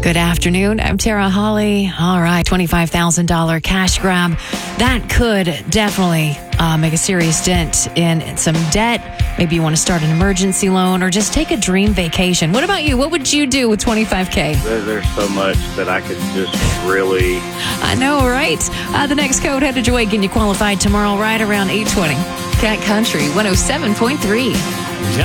Good afternoon. I'm Tara Holly. All right, $25,000 cash grab. That could definitely make a serious dent in some debt. Maybe you want to start an emergency loan or just take a dream vacation. What about you? What would you do with $25K? There's so much that I could just really... I know, right? The next code headed your way, getting you qualified tomorrow right around 8:20. Cat Country 107.3.